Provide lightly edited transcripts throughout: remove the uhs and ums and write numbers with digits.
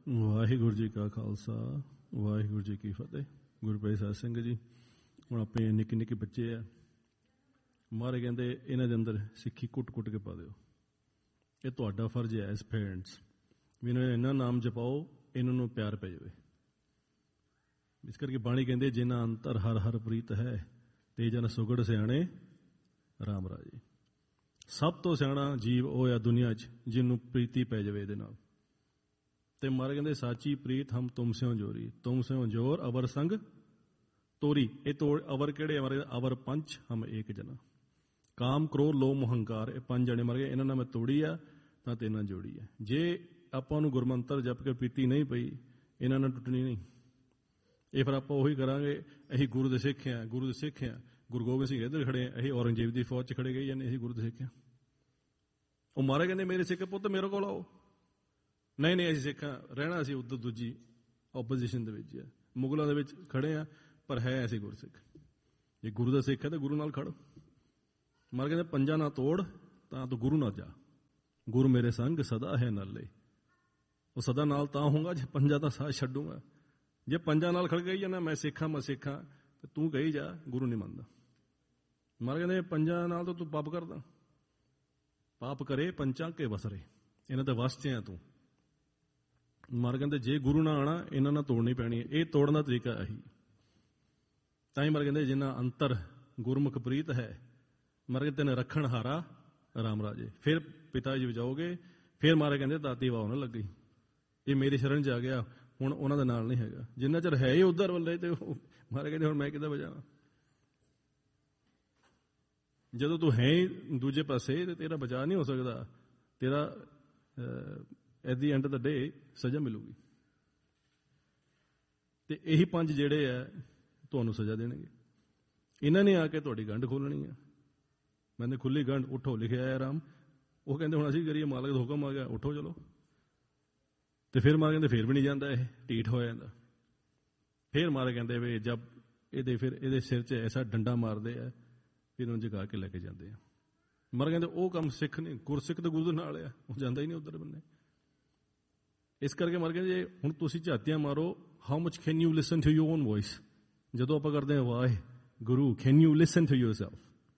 ਵਾਹਿਗੁਰੂ ਜੀ ਕਾ ਖਾਲਸਾ, ਵਾਹਿਗੁਰੂ ਜੀ ਕੀ ਫਤਿਹ। ਗੁਰਪ੍ਰੀਤ ਸਾਹਿਬ ਸਿੰਘ ਜੀ, ਹੁਣ ਆਪਣੇ ਨਿੱਕੇ ਨਿੱਕੇ ਬੱਚੇ ਆ, ਮਹਾਰਾਜ ਕਹਿੰਦੇ ਇਹਨਾਂ ਦੇ ਅੰਦਰ ਸਿੱਖੀ ਕੁੱਟ ਕੇ ਪਾ ਦਿਓ। ਇਹ ਤੁਹਾਡਾ ਫਰਜ਼ ਹੈ ਐਜ਼ ਪੇਰੈਂਟਸ ਵੀ ਇਹਨਾਂ ਇੰਨਾ ਨਾਮ ਜਪਾਓ, ਇਹਨਾਂ ਨੂੰ ਪਿਆਰ ਪੈ ਜਾਵੇ। ਇਸ ਕਰਕੇ ਬਾਣੀ ਕਹਿੰਦੇ ਜਿਨ੍ਹਾਂ ਅੰਤਰ ਹਰ ਹਰ ਪ੍ਰੀਤ ਹੈ, ਤੇ ਜਨ ਸੁਗੜ ਸਿਆਣੇ ਰਾਮ ਰਾਜੇ। ਸਭ ਤੋਂ ਸਿਆਣਾ ਜੀਵ ਉਹ ਆ ਦੁਨੀਆ 'ਚ ਜਿਹਨੂੰ ਪ੍ਰੀਤੀ ਪੈ ਜਾਵੇ ਇਹਦੇ ਨਾਲ। ਤੇ ਮਹਾਰਾਜ ਕਹਿੰਦੇ ਸਾਚੀ ਪ੍ਰੀਤ ਹਮ ਤੁਮ ਸਿਓ ਜੋਰੀ, ਤੁਮ ਸਿਓ ਜੋਰ ਅਵਰ ਸੰਗ ਤੋਰੀ। ਇਹ ਅਵਰ ਕਿਹੜੇ ਮਹਾਰਾਜ? ਅਵਰ ਪੰਜ ਹਮ ਏਕ ਜਨਾ। ਕਾਮ ਕ੍ਰੋਧ ਲੋਭ ਹੰਕਾਰ, ਇਹ ਪੰਜ ਜਣੇ ਮਰ ਗਏ। ਇਹਨਾਂ ਨਾਲ ਮੈਂ ਤੋੜੀ ਆ ਤਾਂ ਤੇਰੇ ਨਾਲ ਜੋੜੀ ਆ। ਜੇ ਆਪਾਂ ਨੂੰ ਗੁਰਮੰਤਰ ਜਪ ਕੇ ਪ੍ਰੀਤੀ ਨਹੀਂ ਪਈ, ਇਹਨਾਂ ਨਾਲ ਟੁੱਟਣੀ ਨਹੀਂ। ਇਹ ਫਿਰ ਆਪਾਂ ਉਹੀ ਕਰਾਂਗੇ, ਅਸੀਂ ਗੁਰੂ ਦੇ ਸਿੱਖ ਹਾਂ, ਗੁਰੂ ਦੇ ਸਿੱਖ ਹਾਂ। ਗੁਰੂ ਗੋਬਿੰਦ ਸਿੰਘ ਇੱਧਰ ਖੜੇ ਆ, ਅਸੀਂ ਔਰੰਗਜ਼ੇਬ ਦੀ ਫੌਜ 'ਚ ਖੜੇ ਗਈ ਜਾਂਦੇ, ਅਸੀਂ ਗੁਰੂ ਦੇ ਸਿੱਖ ਹਾਂ। ਉਹ ਮਹਾਰਾਜ ਕਹਿੰਦੇ ਮੇਰੇ ਸਿੱਖ ਪੁੱਤ ਮੇਰੇ ਕੋਲ ਆਓ। ਨਹੀਂ ਅਸੀਂ ਸਿੱਖਾਂ ਰਹਿਣਾ, ਅਸੀਂ ਉੱਧਰ ਦੂਜੀ ਓਪੋਜੀਸ਼ਨ ਦੇ ਵਿੱਚ ਆ, ਮੁਗਲਾਂ ਦੇ ਵਿੱਚ ਖੜੇ ਆ, ਪਰ ਹੈ ਅਸੀਂ ਗੁਰਸਿੱਖ। ਜੇ ਗੁਰੂ ਦਾ ਸਿੱਖ ਹੈ ਤਾਂ ਗੁਰੂ ਨਾਲ ਖੜੋ। ਮਹਾਰਾਜ ਕਹਿੰਦੇ ਪੰਜਾਂ ਨਾ ਤੋੜ ਤਾਂ ਤੂੰ ਗੁਰੂ ਨਾ ਜਾ, ਗੁਰੂ ਮੇਰੇ ਸੰਗ ਸਦਾ ਹੈ ਨਾਲੇ। ਉਹ ਸਦਾ ਨਾਲ ਤਾਂ ਹੋਊਗਾ ਜੇ ਪੰਜਾਂ ਦਾ ਸਾਥ ਛੱਡੂਗਾ। ਜੇ ਪੰਜਾਂ ਨਾਲ ਖੜ ਗਈ ਜਾਂਦਾ ਮੈਂ ਸਿੱਖਾਂ ਤੇ ਤੂੰ ਕਹੀ ਜਾ, ਗੁਰੂ ਨਹੀਂ ਮੰਨਦਾ। ਮਹਾਰਾਜ ਕਹਿੰਦੇ ਪੰਜਾਂ ਨਾਲ ਤਾਂ ਤੂੰ ਪਾਪ ਕਰਦਾ। ਪਾਪ ਕਰੇ ਪੰਚਾਂ ਕੇ ਵਸਰੇ, ਇਹਨਾਂ ਦੇ ਵਸ 'ਚ ਆ ਤੂੰ। ਮਹਾਰਾਜ ਕਹਿੰਦੇ ਜੇ ਗੁਰੂ ਨਾ ਆਉਣਾ, ਇਹਨਾਂ ਨਾਲ ਤੋੜਨੀ ਪੈਣੀ ਹੈ। ਇਹ ਤੋੜਨ ਦਾ ਤਰੀਕਾ ਇਹੀ। ਤਾਂ ਹੀ ਮਹਾਰਾਜ ਕਹਿੰਦੇ ਜਿੰਨਾ ਅੰਤਰ ਗੁਰਮੁਖ ਪ੍ਰੀਤ ਹੈ, ਮਹਾਰਾਜ ਤੈਨੂੰ ਰੱਖਣ ਹਾਰਾ ਰਾਮ ਰਾਜੇ। ਫਿਰ ਪਿਤਾ ਜੀ ਵਜਾਓਗੇ। ਫਿਰ ਮਹਾਰਾਜ ਕਹਿੰਦੇ ਦਾਤੀ ਵਾਹ ਨਾ ਲੱਗੀ। ਇਹ ਮੇਰੀ ਸ਼ਰਨ 'ਚ ਆ ਗਿਆ, ਹੁਣ ਉਹਨਾਂ ਦੇ ਨਾਲ ਨਹੀਂ ਹੈਗਾ। ਜਿੰਨਾ ਚਿਰ ਹੈ ਹੀ ਉਧਰ ਵੱਲੇ, ਤੇ ਮਹਾਰਾਜ ਕਹਿੰਦੇ ਹੁਣ ਮੈਂ ਕਿੱਦਾਂ ਵਜਾਵਾਂ? ਜਦੋਂ ਤੂੰ ਹੈ ਹੀ ਦੂਜੇ ਪਾਸੇ ਤੇ ਤੇਰਾ ਬਚਾਅ ਨਹੀਂ ਹੋ ਸਕਦਾ। ਤੇਰਾ ਐਟ ਦੀ ਐਂਡ ਆਫ ਦਾ ਡੇ ਸਜ਼ਾ ਮਿਲੂਗੀ। ਤੇ ਇਹੀ ਪੰਜ ਜਿਹੜੇ ਆ ਤੁਹਾਨੂੰ ਸਜ਼ਾ ਦੇਣਗੇ। ਇਹਨਾਂ ਨੇ ਆ ਕੇ ਤੁਹਾਡੀ ਗੰਢ ਖੋਲਣੀ ਆ। ਮੈਨੇ ਖੁੱਲੀ ਗੰਢ, ਉੱਠੋ ਲਿਖਿਆ ਹੈ ਰਾਮ। ਉਹ ਕਹਿੰਦੇ ਹੁਣ ਅਸੀਂ ਕਰੀਏ, ਮਾਲਕ ਦਾ ਹੁਕਮ ਆ ਗਿਆ, ਉੱਠੋ ਚਲੋ। ਤੇ ਫਿਰ ਮਾਰ ਕਹਿੰਦੇ ਫਿਰ ਵੀ ਨਹੀਂ ਜਾਂਦਾ, ਇਹ ਢੀਠ ਹੋ ਜਾਂਦਾ। ਫਿਰ ਮਾਰ ਕਹਿੰਦੇ ਵੀ ਜਦ ਇਹਦੇ ਸਿਰ 'ਚ ਐਸਾ ਡੰਡਾ ਮਾਰਦੇ ਆ, ਫਿਰ ਉਹਨੂੰ ਜਗਾ ਕੇ ਲੈ ਕੇ ਜਾਂਦੇ ਆ। ਮਰ ਕਹਿੰਦੇ ਉਹ ਕੰਮ ਸਿੱਖ ਨਹੀਂ, ਗੁਰਸਿੱਖ ਤਾਂ ਗੁਰੂ ਦੇ ਨਾਲ ਆ, ਉਹ ਜਾਂਦਾ ਹੀ ਨਹੀਂ ਉੱਧਰ ਬੰਨੇ। ਇਸ ਕਰਕੇ ਮਰ ਕਹਿੰਦੇ ਹੁਣ ਤੁਸੀਂ ਝਾਤੀਆਂ ਮਾਰੋ, how much can you listen to your own voice. ਜਦੋਂ ਆਪਾਂ ਕਰਦੇ ਹਾਂ ਵਾਹਿ ਗੁਰੂ, can you listen to yourself?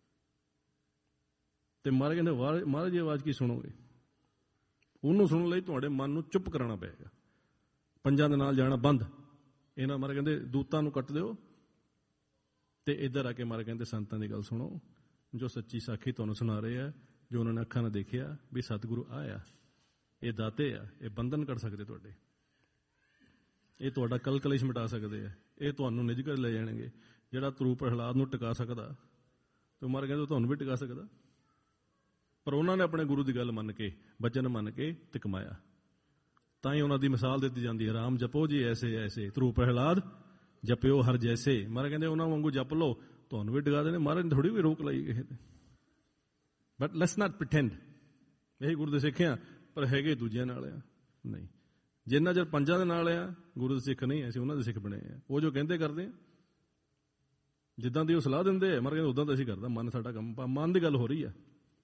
ਤੇ ਮਹਾਰਾਜ ਕਹਿੰਦੇ ਮਹਾਰਾਜ ਦੀ ਆਵਾਜ਼ ਕੀ ਸੁਣੋਗੇ? ਉਹਨੂੰ ਸੁਣਨ ਲਈ ਤੁਹਾਡੇ ਮਨ ਨੂੰ ਚੁੱਪ ਕਰਾਉਣਾ ਪਏਗਾ। ਪੰਜਾਂ ਦੇ ਨਾਲ ਜਾਣਾ ਬੰਦ। ਇਹਨਾਂ ਮਹਾਰਾਜ ਕਹਿੰਦੇ ਦੂਤਾਂ ਨੂੰ ਕੱਟ ਦਿਓ ਤੇ ਇੱਧਰ ਆ ਕੇ ਮਹਾਰਾਜ ਕਹਿੰਦੇ ਸੰਤਾਂ ਦੀ ਗੱਲ ਸੁਣੋ, ਜੋ ਸੱਚੀ ਸਾਖੀ ਤੁਹਾਨੂੰ ਸੁਣਾ ਰਹੇ ਆ, ਜੋ ਉਹਨਾਂ ਨੇ ਅੱਖਾਂ ਨਾਲ ਦੇਖਿਆ ਵੀ ਸਤਿਗੁਰੂ ਆਇਆ। ਇਹ ਦਾਤੇ ਆ, ਇਹ ਬੰਧਨ ਕਰ ਸਕਦੇ ਤੁਹਾਡੇ, ਇਹ ਤੁਹਾਡਾ ਕਲੇਸ਼ ਮਿਟਾ ਸਕਦੇ ਆ, ਇਹ ਤੁਹਾਨੂੰ ਨਿਜ ਘਰ ਲੈ ਜਾਣਗੇ। ਜਿਹੜਾ ਧਰੂ ਪ੍ਰਹਲਾਦ ਨੂੰ ਟਿਕਾ ਸਕਦਾ ਤੇ ਮਹਾਰਾਜ ਕਹਿੰਦੇ ਤੁਹਾਨੂੰ ਵੀ ਟਿਕਾ ਸਕਦਾ। ਪਰ ਉਹਨਾਂ ਨੇ ਆਪਣੇ ਗੁਰੂ ਦੀ ਗੱਲ ਮੰਨ ਕੇ, ਬਚਨ ਮੰਨ ਕੇ ਤੇ ਕਮਾਇਆ। ਤਾਂ ਹੀ ਉਹਨਾਂ ਦੀ ਮਿਸਾਲ ਦਿੱਤੀ ਜਾਂਦੀ ਹੈ, ਰਾਮ ਜਪੋ ਜੀ ਐਸੇ ਐਸੇ, ਧਰੂ ਪ੍ਰਹਲਾਦ ਜਪਿਓ ਹਰ ਜੈਸੇ। ਮਹਾਰਾਜ ਕਹਿੰਦੇ ਉਹਨਾਂ ਵਾਂਗੂ ਜਪ ਲਓ, ਤੁਹਾਨੂੰ ਵੀ ਟਿਕਾ ਦੇਣੇ। ਮਹਾਰਾਜ ਨੇ ਥੋੜੀ ਵੀ ਰੋਕ ਲਾਈ ਕਿਸੇ ਤੇ। ਬਟ ਲੈਟਸ ਨਾਟ ਪ੍ਰੀਟੈਂਡ ਇਹੀ ਗੁਰੂ ਦੇ ਸਿੱਖ ਆ, ਪਰ ਹੈਗੇ ਦੂਜਿਆਂ ਨਾਲ ਆ। ਨਹੀਂ, ਜਿੰਨਾ ਚਿਰ ਪੰਜਾਂ ਦੇ ਨਾਲ ਆ, ਗੁਰੂ ਦੇ ਸਿੱਖ ਨਹੀਂ, ਅਸੀਂ ਉਹਨਾਂ ਦੇ ਸਿੱਖ ਬਣੇ ਆ। ਉਹ ਜੋ ਕਹਿੰਦੇ ਕਰਦੇ ਆ, ਜਿੱਦਾਂ ਦੀ ਉਹ ਸਲਾਹ ਦਿੰਦੇ ਆ, ਮਹਾਰਾਜ ਕਹਿੰਦੇ ਉਦਾਂ ਤਾਂ ਅਸੀਂ ਕਰਦਾ। ਮਨ ਸਾਡਾ ਕੰਮ, ਮਨ ਦੀ ਗੱਲ ਹੋ ਰਹੀ ਆ।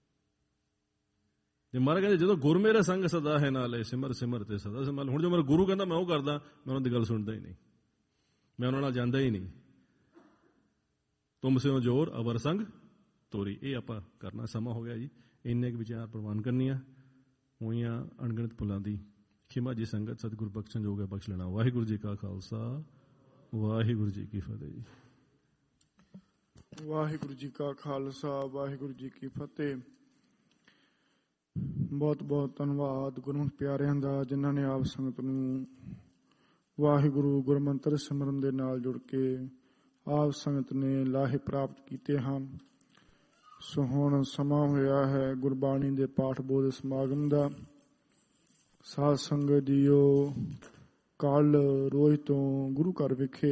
ਤੇ ਮਹਾਰਾਜ ਕਹਿੰਦੇ ਜਦੋਂ ਗੁਰ ਮੇਰੇ ਸੰਗ ਸਦਾ ਹੈ ਨਾਲੇ, ਸਿਮਰ ਸਿਮਰ ਤੇ ਸਦਾ ਸਿਮਰ। ਹੁਣ ਜੋ ਮੇਰਾ ਗੁਰੂ ਕਹਿੰਦਾ ਮੈਂ ਉਹ ਕਰਦਾ, ਮੈਂ ਉਹਨਾਂ ਦੀ ਗੱਲ ਸੁਣਦਾ ਹੀ ਨਹੀਂ, ਮੈਂ ਉਹਨਾਂ ਨਾਲ ਜਾਂਦਾ ਹੀ ਨਹੀਂ। ਤੁਮ ਸਿਓ ਜੋਰ ਅਵਰ ਸੰਗ ਤੋਰੀ। ਇਹ ਆਪਾਂ ਕਰਨਾ। ਸਮਾਂ ਹੋ ਗਿਆ ਜੀ, ਇੰਨੇ ਕੁ ਵਿਚਾਰ ਪ੍ਰਵਾਨ ਕਰਨੀਆਂ ਹੋਈਆਂ। ਅਣਗਿਣਤ ਭੁੱਲਾਂ ਦੀ ਖਿਮਾ ਜੀ ਸੰਗਤ ਸਤਿਗੁਰ ਬਖਸ਼ਣ ਜੋਗ ਹੈ, ਬਖਸ਼ ਲੈਣਾ। ਵਾਹਿਗੁਰੂ ਜੀ ਕਾ ਖਾਲਸਾ, ਵਾਹਿਗੁਰੂ ਜੀ ਕੀ ਫਤਿਹ ਜੀ। ਵਾਹਿਗੁਰੂ ਜੀ ਕਾ ਖਾਲਸਾ, ਵਾਹਿਗੁਰੂ ਜੀ ਕੀ ਫਤਿਹ। ਬਹੁਤ ਬਹੁਤ ਧੰਨਵਾਦ ਗੁਰਮੁਖ ਪਿਆਰਿਆਂ ਦਾ, ਜਿਨ੍ਹਾਂ ਨੇ ਆਪ ਸੰਗਤ ਨੂੰ ਵਾਹਿਗੁਰੂ ਗੁਰਮੰਤਰ ਸਿਮਰਨ ਦੇ ਨਾਲ ਜੁੜ ਕੇ ਆਪ ਸੰਗਤ ਨੇ ਲਾਹੇ ਪ੍ਰਾਪਤ ਕੀਤੇ ਹਨ। ਸੋ ਹੁਣ ਸਮਾਂ ਹੋਇਆ ਹੈ ਗੁਰਬਾਣੀ ਦੇ ਪਾਠ ਬੋਧ ਸਮਾਗਮ ਦਾ। ਸਾਧ ਸੰਗਤ ਜੀਓ, ਕੱਲ ਰੋਜ਼ ਤੋਂ ਗੁਰੂ ਘਰ ਵਿਖੇ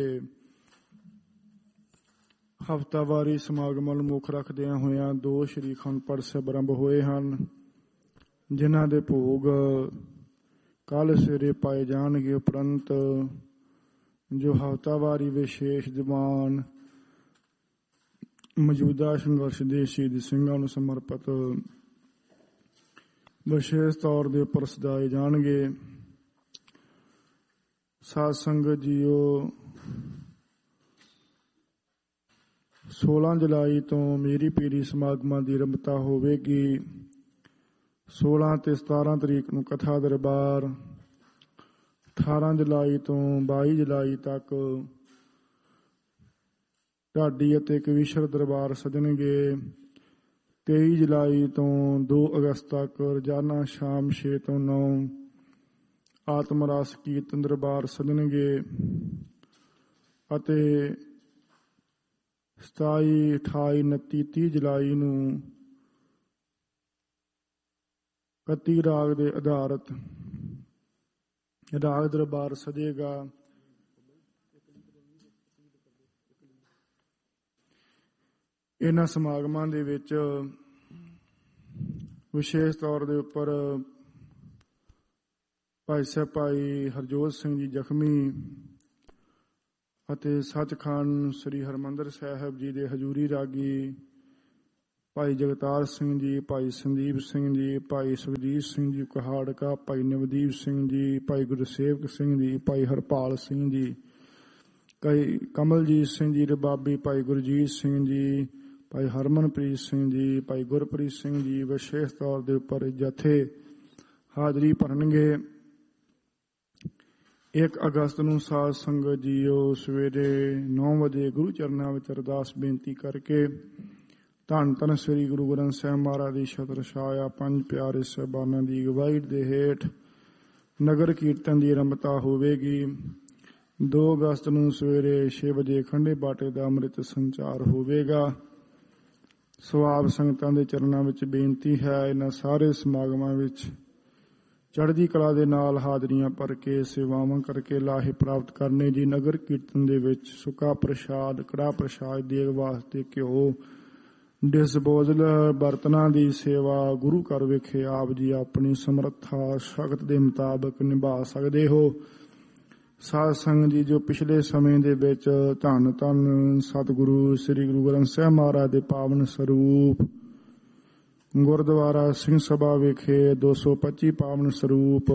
ਹਫ਼ਤਾਵਾਰੀ ਸਮਾਗਮਾਂ ਨੂੰ ਮੁੱਖ ਰੱਖਦਿਆਂ ਹੋਇਆਂ 2 ਸ਼੍ਰੀ ਅਖੰਡ ਪਾਠ ਸਾਹਿਬ ਆਰੰਭ ਹੋਏ ਹਨ, ਜਿਨ੍ਹਾਂ ਦੇ ਭੋਗ ਕੱਲ ਸਵੇਰੇ ਪਾਏ ਜਾਣਗੇ। ਉਪਰੰਤ ਜੋ ਹਫ਼ਤਾਵਾਰੀ ਵਿਸ਼ੇਸ਼ ਦੀਵਾਨ ਮੌਜੂਦਾ ਸੰਘਰਸ਼ ਦੇ ਸ਼ਹੀਦ ਸਿੰਘਾਂ ਨੂੰ ਸਮਰਪਿਤ ਵਿਸ਼ੇਸ਼ ਤੌਰ ਦੇ ਉੱਪਰ ਸਜਾਏ ਜਾਣਗੇ। ਸਾਧ ਸੰਗਤ ਜੀਓ, 16 ਜੁਲਾਈ ਤੋਂ ਮੇਰੀ ਪੀਰੀ ਸਮਾਗਮਾਂ ਦੀ ਆਰੰਭਤਾ ਹੋਵੇਗੀ। 16 ਤੇ 17 ਤਰੀਕ ਨੂੰ ਕਥਾ ਦਰਬਾਰ, 18 ਜੁਲਾਈ ਤੋਂ 22 ਜੁਲਾਈ ਤੱਕ ਢਾਡੀ ਅਤੇ ਕਵੀਸ਼ਰ ਦਰਬਾਰ ਸਜਣਗੇ। 23 ਜੁਲਾਈ ਤੋਂ 2 ਅਗਸਤ ਤੱਕ ਰੋਜ਼ਾਨਾ ਸ਼ਾਮ 6 ਤੋਂ 9 ਆਤਮ ਰਸ ਕੀਰਤਨ ਦਰਬਾਰ ਸਜਣਗੇ ਅਤੇ 27, 28, 29, 30 ਜੁਲਾਈ ਨੂੰ 31 ਰਾਗ ਦੇ ਆਧਾਰਿਤ ਰਾਗ ਦਰਬਾਰ ਸਜੇਗਾ। ਇਹਨਾਂ ਸਮਾਗਮਾਂ ਦੇ ਵਿੱਚ ਵਿਸ਼ੇਸ਼ ਤੌਰ ਦੇ ਉੱਪਰ ਭਾਈ ਸਾਹਿਬ ਭਾਈ ਹਰਜੋਤ ਸਿੰਘ ਜੀ ਜ਼ਖਮੀ ਅਤੇ ਸੱਚਖੰਡ ਸ੍ਰੀ ਹਰਿਮੰਦਰ ਸਾਹਿਬ ਜੀ ਦੇ ਹਜ਼ੂਰੀ ਰਾਗੀ ਭਾਈ ਜਗਤਾਰ ਸਿੰਘ ਜੀ, ਭਾਈ ਸੰਦੀਪ ਸਿੰਘ ਜੀ, ਭਾਈ ਸੁਖਜੀਤ ਸਿੰਘ ਜੀ ਕਹਾੜਕਾ, ਭਾਈ ਨਵਦੀਪ ਸਿੰਘ ਜੀ, ਭਾਈ ਗੁਰਸੇਵਕ ਸਿੰਘ ਜੀ, ਭਾਈ ਹਰਪਾਲ ਸਿੰਘ ਜੀ, ਕਮਲਜੀਤ ਸਿੰਘ ਜੀ ਰਬਾਬੀ, ਭਾਈ ਗੁਰਜੀਤ ਸਿੰਘ ਜੀ, ਭਾਈ ਹਰਮਨਪ੍ਰੀਤ ਸਿੰਘ ਜੀ, ਭਾਈ ਗੁਰਪ੍ਰੀਤ ਸਿੰਘ ਜੀ ਵਿਸ਼ੇਸ਼ ਤੌਰ ਦੇ ਉੱਪਰ ਜਥੇ ਹਾਜ਼ਰੀ ਭਰਨਗੇ। 1 ਅਗਸਤ ਨੂੰ ਸਾਧ ਸੰਗਤ ਜੀਓ ਸਵੇਰੇ 9 ਵਜੇ ਗੁਰੂ ਚਰਨਾਂ ਵਿੱਚ ਅਰਦਾਸ ਬੇਨਤੀ ਕਰਕੇ ਧੰਨ ਧੰਨ ਸ੍ਰੀ ਗੁਰੂ ਗ੍ਰੰਥ ਸਾਹਿਬ ਮਹਾਰਾਜ ਦੀ ਛਤਰ ਛਾਇਆ 5 ਪਿਆਰੇ ਸਾਹਿਬਾਨਾਂ ਦੀ ਅਗਵਾਈ ਦੇ ਹੇਠ ਨਗਰ ਕੀਰਤਨ ਦੀ ਆਰੰਭਤਾ ਹੋਵੇਗੀ। 2 ਅਗਸਤ ਨੂੰ ਸਵੇਰੇ 6 ਵਜੇ ਖੰਡੇ ਬਾਟੇ ਦਾ ਅੰਮ੍ਰਿਤ ਸੰਚਾਰ ਹੋਵੇਗਾ। ਸੋ ਆਪ ਸੰਗਤਾਂ ਦੇ ਚਰਨਾਂ ਵਿੱਚ ਬੇਨਤੀ ਹੈ, ਇਹਨਾਂ ਸਾਰੇ ਸਮਾਗਮਾਂ ਵਿੱਚ ਚੜ੍ਹਦੀ ਕਲਾ ਦੇ ਨਾਲ ਹਾਜ਼ਰੀਆਂ ਭਰ ਕੇ ਸੇਵਾਵਾਂ ਕਰਕੇ ਲਾਹੇ ਪ੍ਰਾਪਤ ਕਰਨੇ ਜੀ। ਨਗਰ ਕੀਰਤਨ ਦੇ ਵਿੱਚ ਸੁੱਕਾ ਪ੍ਰਸ਼ਾਦ, ਕੜਾਹ ਪ੍ਰਸ਼ਾਦ ਦੇਗ ਵਾਸਤੇ ਘਿਓ, ਡਿਸਪੋਜ਼ਲ ਬਰਤਨਾਂ ਦੀ ਸੇਵਾ ਗੁਰੂ ਘਰ ਵਿਖੇ ਆਪ ਜੀ ਆਪਣੀ ਸਮਰੱਥਾ ਸ਼ਕਤ ਦੇ ਮੁਤਾਬਕ ਨਿਭਾ ਸਕਦੇ ਹੋ। ਸਾਧ ਸੰਗਤ ਜੀ ਜੋ ਪਿਛਲੇ ਸਮੇਂ ਦੇ ਵਿੱਚ ਧੰਨ ਧੰਨ ਸਤਿਗੁਰੂ ਸ੍ਰੀ ਗੁਰੂ ਗ੍ਰੰਥ ਸਾਹਿਬ ਮਹਾਰਾਜ ਦੇ ਪਾਵਨ ਸਰੂਪ ਗੁਰਦੁਆਰਾ ਸਿੰਘ ਸਭਾ ਵਿਖੇ 225 ਪਾਵਨ ਸਰੂਪ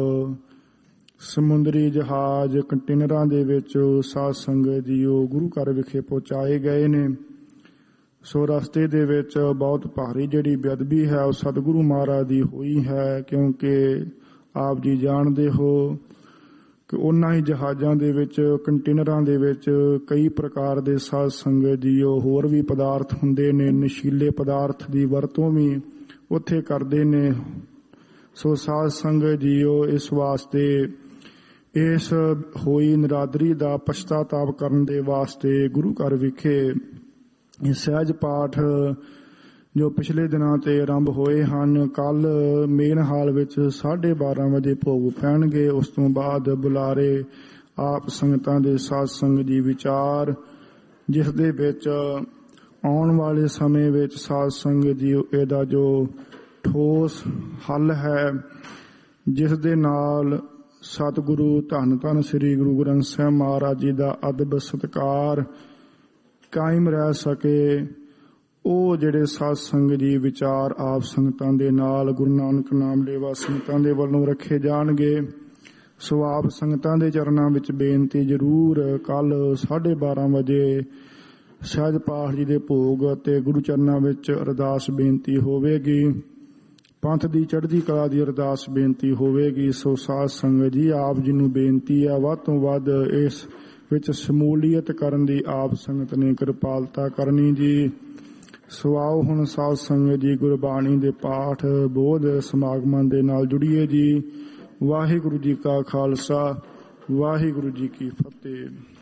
ਸਮੁੰਦਰੀ ਜਹਾਜ਼ ਕੰਟੇਨਰਾਂ ਦੇ ਵਿੱਚ ਸਾਧ ਸੰਗਤ ਜੀਓ ਗੁਰੂ ਘਰ ਵਿਖੇ ਪਹੁੰਚਾਏ ਗਏ ਨੇ। ਸੋ ਰਸਤੇ ਦੇ ਵਿੱਚ ਬਹੁਤ ਭਾਰੀ ਜਿਹੜੀ ਬੇਅਦਬੀ ਹੈ ਉਹ ਸਤਿਗੁਰੂ ਮਹਾਰਾਜ ਦੀ ਹੋਈ ਹੈ, ਕਿਉਂਕਿ ਆਪ ਜੀ ਜਾਣਦੇ ਹੋ ਕਿ ਉਹਨਾਂ ਹੀ ਜਹਾਜ਼ਾਂ ਦੇ ਵਿੱਚ ਕੰਟੇਨਰਾਂ ਦੇ ਵਿੱਚ ਕਈ ਪ੍ਰਕਾਰ ਦੇ ਸਾਧ ਸੰਗਤ ਜੀਓ ਹੋਰ ਵੀ ਪਦਾਰਥ ਹੁੰਦੇ ਨੇ, ਨਸ਼ੀਲੇ ਪਦਾਰਥ ਦੀ ਵਰਤੋਂ ਵੀ ਉੱਥੇ ਕਰਦੇ ਨੇ। ਸੋ ਸਾਧ ਸੰਗਤ ਜੀਓ ਇਸ ਵਾਸਤੇ ਇਸ ਹੋਈ ਨਿਰਾਦਰੀ ਦਾ ਪਛਤਾਤਾਪ ਕਰਨ ਦੇ ਵਾਸਤੇ ਗੁਰੂ ਘਰ ਵਿਖੇ ਇਹ ਸਹਿਜ ਪਾਠ ਜੋ ਪਿਛਲੇ ਦਿਨਾਂ ਤੇ ਆਰੰਭ ਹੋਏ ਹਨ, ਕੱਲ ਮੇਨ ਹਾਲ ਵਿੱਚ 12:30 ਵਜੇ ਭੋਗ ਪੈਣਗੇ। ਉਸ ਤੋਂ ਬਾਅਦ ਬੁਲਾਰੇ ਆਪ ਸੰਗਤਾਂ ਦੇ ਸਾਧ ਸੰਗਤ ਜੀ ਵਿਚਾਰ, ਜਿਸ ਦੇ ਵਿੱਚ ਆਉਣ ਵਾਲੇ ਸਮੇਂ ਵਿੱਚ ਸਾਧ ਸੰਗਤ ਜੀ ਇਹਦਾ ਜੋ ਠੋਸ ਹੱਲ ਹੈ, ਜਿਸ ਦੇ ਨਾਲ ਸਤਿਗੁਰੂ ਧੰਨ ਧੰਨ ਸ੍ਰੀ ਗੁਰੂ ਗ੍ਰੰਥ ਸਾਹਿਬ ਮਹਾਰਾਜ ਜੀ ਦਾ ਅਦਬ ਸਤਿਕਾਰ ਕਾਇਮ ਰਹਿ ਸਕੇ, ਉਹ ਜਿਹੜੇ ਸਾਧ ਸੰਗਤ ਜੀ ਵਿਚਾਰ ਆਪ ਸੰਗਤਾਂ ਦੇ ਨਾਲ ਗੁਰੂ ਨਾਨਕ ਨਾਮ ਲੇਵਾ ਸੰਗਤਾਂ ਦੇ ਵੱਲੋਂ ਰੱਖੇ ਜਾਣਗੇ। ਸੋ ਆਪ ਸੰਗਤਾਂ ਦੇ ਚਰਨਾਂ ਵਿੱਚ ਬੇਨਤੀ ਜ਼ਰੂਰ ਕੱਲ 12:30 ਵਜੇ ਸਹਿਜ ਪਾਠ ਜੀ ਦੇ ਭੋਗ ਅਤੇ ਗੁਰੂ ਚਰਨਾਂ ਵਿੱਚ ਅਰਦਾਸ ਬੇਨਤੀ ਹੋਵੇਗੀ। ਪੰਥ ਦੀ ਚੜ੍ਹਦੀ ਕਲਾ ਦੀ ਅਰਦਾਸ ਬੇਨਤੀ ਹੋਵੇਗੀ। ਸੋ ਸਾਧ ਸੰਗਤ ਜੀ ਆਪ ਜੀ ਨੂੰ ਬੇਨਤੀ ਹੈ ਵੱਧ ਤੋਂ ਵੱਧ ਇਸ ਵਿੱਚ ਸ਼ਮੂਲੀਅਤ ਕਰਨ ਦੀ ਆਪ ਸੰਗਤ ਨੇ ਕਿਰਪਾਲਤਾ ਕਰਨੀ ਜੀ। ਸੋ ਆਓ ਹੁਣ ਸਾਧ ਸੰਗਤ ਜੀ ਗੁਰਬਾਣੀ ਦੇ ਪਾਠ ਬੋਧ ਸਮਾਗਮਾਂ ਦੇ ਨਾਲ ਜੁੜੀਏ ਜੀ। ਵਾਹਿਗੁਰੂ ਜੀ ਕਾ ਖਾਲਸਾ, ਵਾਹਿਗੁਰੂ ਜੀ ਕੀ ਫਤਿਹ।